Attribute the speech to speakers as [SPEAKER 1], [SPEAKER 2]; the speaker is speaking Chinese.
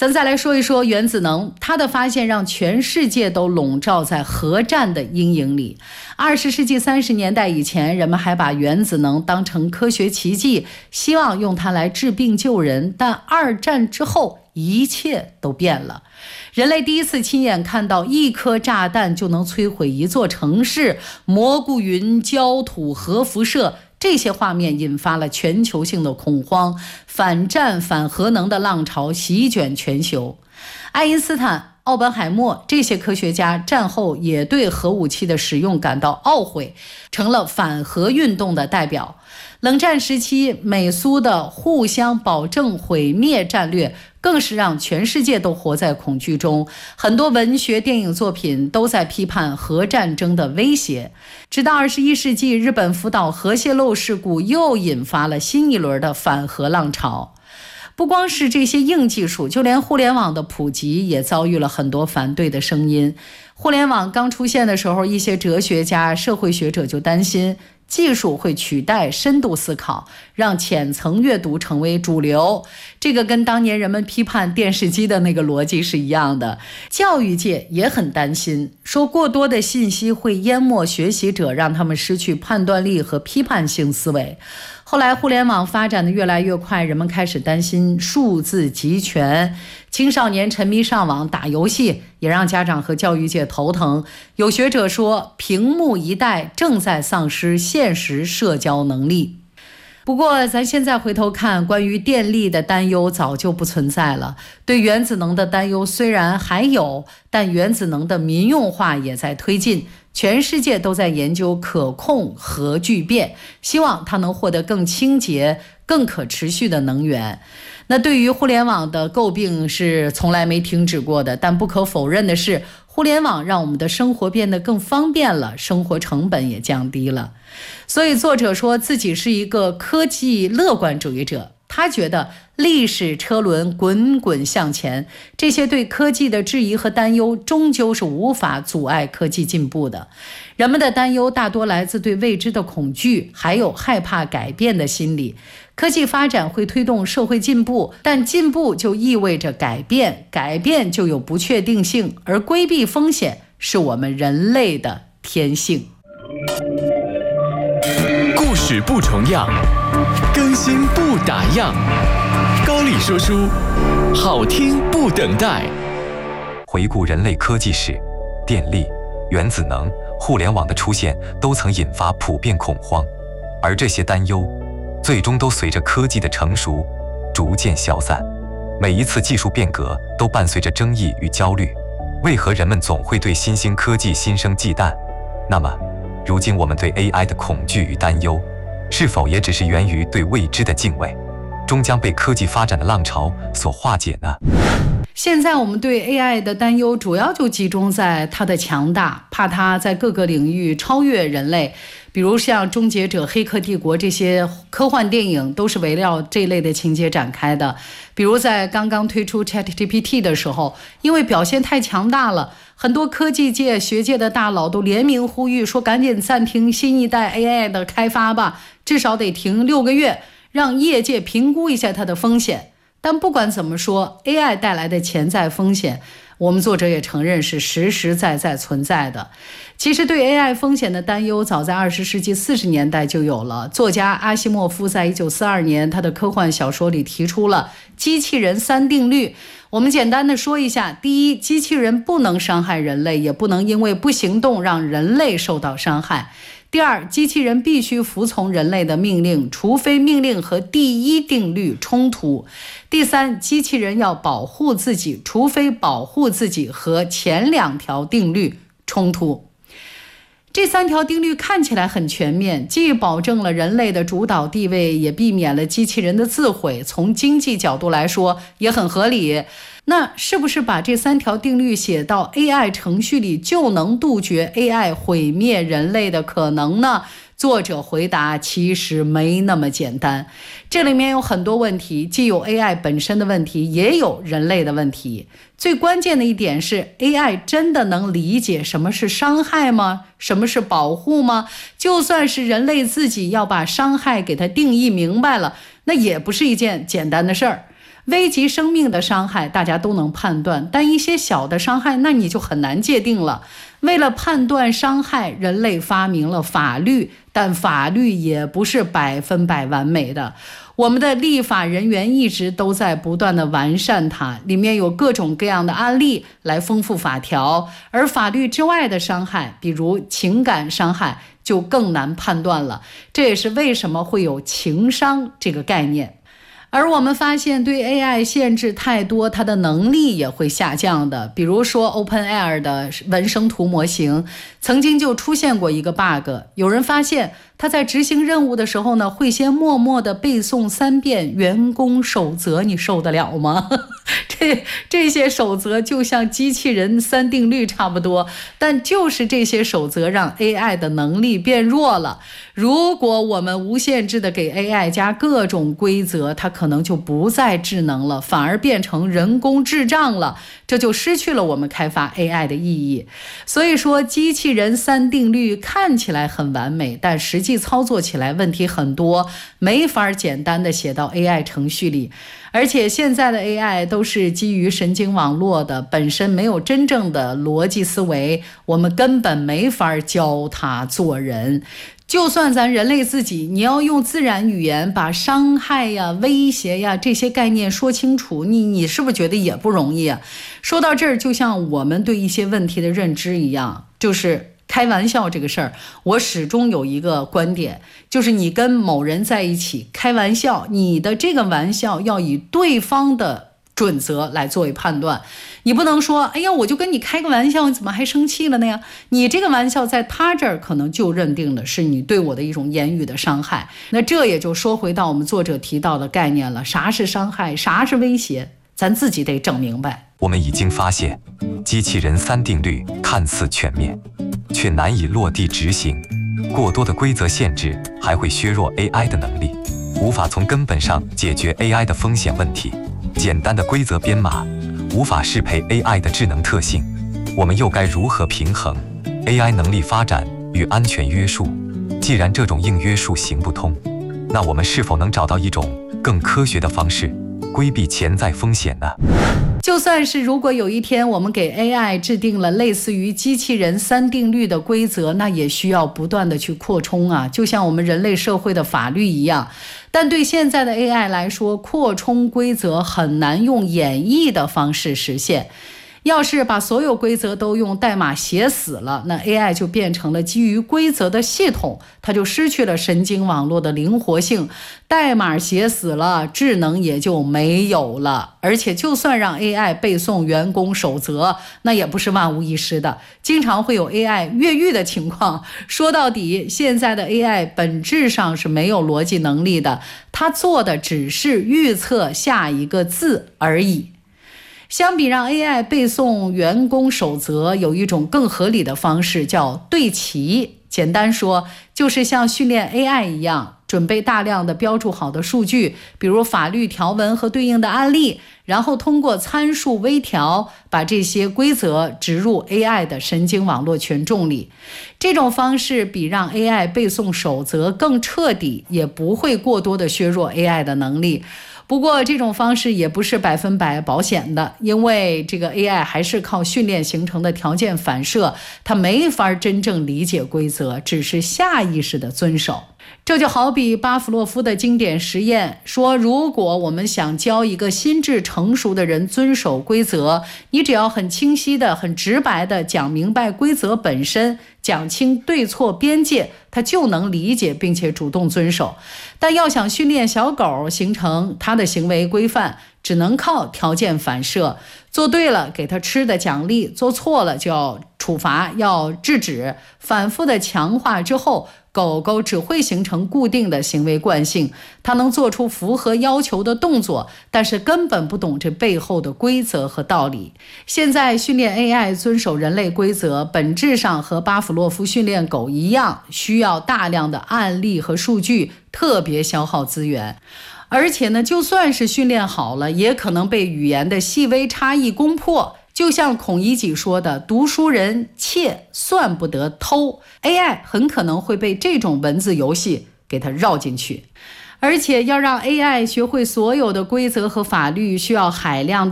[SPEAKER 1] 咱再来说一说原子能，它的发现让全世界都笼罩在核战的阴影里。20世纪30年代以前，人们还把原子能当成科学奇迹，希望用它来治病救人。但二战之后，一切都变了。人类第一次亲眼看到一颗炸弹就能摧毁一座城市，蘑菇云、焦土、核辐射，这些画面引发了全球性的恐慌，反战反核能的浪潮席卷全球。爱因斯坦、奥本海默这些科学家战后也对核武器的使用感到懊悔，成了反核运动的代表。冷战时期，美苏的互相保证毁灭战略更是让全世界都活在恐惧中，很多文学电影作品都在批判核战争的威胁。直到21世纪，日本福岛核泄漏事故又引发了新一轮的反核浪潮。不光是这些硬技术，就连互联网的普及也遭遇了很多反对的声音。互联网刚出现的时候，一些哲学家、社会学者就担心技术会取代深度思考，让浅层阅读成为主流。这个跟当年人们批判电视机的那个逻辑是一样的。教育界也很担心，说过多的信息会淹没学习者，让他们失去判断力和批判性思维。后来互联网发展的越来越快，人们开始担心数字集权，青少年沉迷上网打游戏，也让家长和教育界头疼。有学者说，屏幕一代正在丧失现实社交能力。不过咱现在回头看，关于电力的担忧早就不存在了。对原子能的担忧虽然还有，但原子能的民用化也在推进。全世界都在研究可控核聚变，希望它能获得更清洁、更可持续的能源。那对于互联网的诟病是从来没停止过的，但不可否认的是，互联网让我们的生活变得更方便了，生活成本也降低了。所以作者说自己是一个科技乐观主义者，他觉得历史车轮滚滚向前，这些对科技的质疑和担忧终究是无法阻碍科技进步的。人们的担忧大多来自对未知的恐惧，还有害怕改变的心理。科技发展会推动社会进步，但进步就意味着改变，改变就有不确定性，而规避风险是我们人类的天性。
[SPEAKER 2] 故事不重样，更新不打烊。高力说书，好听不等待。
[SPEAKER 3] 回顾人类科技史，电力、原子能、互联网的出现都曾引发普遍恐慌，而这些担忧最终都随着科技的成熟逐渐消散。每一次技术变革都伴随着争议与焦虑，为何人们总会对新兴科技心生忌惮？那么如今我们对 AI 的恐惧与担忧，是否也只是源于对未知的敬畏，终将被科技发展的浪潮所化解呢？
[SPEAKER 1] 现在我们对 AI 的担忧主要就集中在它的强大，怕它在各个领域超越人类。比如像《终结者》《黑客帝国》这些科幻电影都是围绕这类的情节展开的。比如在刚刚推出 ChatGPT 的时候，因为表现太强大了，很多科技界、学界的大佬都联名呼吁说赶紧暂停新一代 AI 的开发吧，至少得停6个月，让业界评估一下它的风险。但不管怎么说， AI 带来的潜在风险，我们作者也承认是实实在在存在的。其实对 AI 风险的担忧早在20世纪40年代就有了。作家阿西莫夫在1942年他的科幻小说里提出了机器人3定律。我们简单的说一下：第一，机器人不能伤害人类，也不能因为不行动让人类受到伤害。第二，机器人必须服从人类的命令，除非命令和第一定律冲突。第三，机器人要保护自己，除非保护自己和前2条定律冲突。这3条定律看起来很全面，既保证了人类的主导地位，也避免了机器人的自毁，从经济角度来说也很合理。那是不是把这3条定律写到 AI 程序里就能杜绝 AI 毁灭人类的可能呢？作者回答，其实没那么简单。这里面有很多问题，既有 AI 本身的问题，也有人类的问题。最关键的一点是， AI 真的能理解什么是伤害吗？什么是保护吗？就算是人类自己要把伤害给它定义明白了，那也不是一件简单的事儿。 危及生命的伤害大家都能判断，但一些小的伤害那你就很难界定了。为了判断伤害，人类发明了法律，但法律也不是100%完美的。我们的立法人员一直都在不断的完善它，里面有各种各样的案例来丰富法条，而法律之外的伤害，比如情感伤害，就更难判断了。这也是为什么会有情商这个概念。而我们发现对 AI 限制太多，它的能力也会下降的。比如说 OpenAI 的文生图模型曾经就出现过一个 bug， 有人发现它在执行任务的时候呢，会先默默地背诵3遍员工守则，你受得了吗？这些守则就像机器人3定律差不多，但就是这些守则让 AI 的能力变弱了。如果我们无限制的给 AI 加各种规则，它可能就不再智能了，反而变成人工智障了，这就失去了我们开发 AI 的意义。所以说，机器人3定律看起来很完美，但实际操作起来问题很多，没法简单的写到 AI 程序里。而且现在的 AI 都是基于神经网络的，本身没有真正的逻辑思维，我们根本没法教它做人。就算咱人类自己，你要用自然语言把伤害呀、威胁呀这些概念说清楚，你是不是觉得也不容易啊？说到这儿，就像我们对一些问题的认知一样，就是开玩笑这个事儿，我始终有一个观点，就是你跟某人在一起开玩笑，你的这个玩笑要以对方的准则来作为判断。你不能说，哎呀，我就跟你开个玩笑，你怎么还生气了呢呀？你这个玩笑在他这儿可能就认定的是你对我的一种言语的伤害。那这也就说回到我们作者提到的概念了，啥是伤害，啥是威胁，咱自己得整明白。
[SPEAKER 3] 我们已经发现，机器人3定律看似全面，却难以落地执行。过多的规则限制还会削弱 AI 的能力，无法从根本上解决 AI 的风险问题。简单的规则编码无法适配 AI 的智能特性，我们又该如何平衡 AI 能力发展与安全约束？既然这种硬约束行不通，那我们是否能找到一种更科学的方式规避潜在风险呢？
[SPEAKER 1] 就算是如果有一天我们给 AI 制定了类似于机器人3定律的规则，那也需要不断的去扩充啊，就像我们人类社会的法律一样。但对现在的 AI 来说，扩充规则很难用演绎的方式实现。要是把所有规则都用代码写死了，那 AI 就变成了基于规则的系统，它就失去了神经网络的灵活性，代码写死了，智能也就没有了。而且就算让 AI 背诵员工守则，那也不是万无一失的，经常会有 AI 越狱的情况。说到底，现在的 AI 本质上是没有逻辑能力的，它做的只是预测下一个字而已。相比让 AI 背诵员工守则，有一种更合理的方式叫对齐。简单说，就是像训练 AI 一样，准备大量的标注好的数据，比如法律条文和对应的案例，然后通过参数微调，把这些规则植入 AI 的神经网络权重里。这种方式比让 AI 背诵守则更彻底，也不会过多的削弱 AI 的能力。不过这种方式也不是100%保险的，因为这个 AI 还是靠训练形成的条件反射，它没法真正理解规则，只是下意识的遵守。这就好比巴甫洛夫的经典实验，说如果我们想教一个心智成熟的人遵守规则，你只要很清晰的、很直白的讲明白规则本身，讲清对错边界，他就能理解并且主动遵守。但要想训练小狗形成它的行为规范，只能靠条件反射，做对了给它吃的奖励，做错了就要处罚，要制止，反复的强化之后，狗狗只会形成固定的行为惯性，它能做出符合要求的动作，但是根本不懂这背后的规则和道理。现在训练 AI 遵守人类规则，本质上和巴甫洛夫训练狗一样，需要大量的案例和数据，特别消耗资源。而且呢，就算是训练好了，也可能被语言的细微差异攻破。就像孔乙己说的，读书人窃算不得偷， AI 很可能会被这种文字游戏给它绕进去。 而且要让 AI 学会所有的规则和法律，需要海量的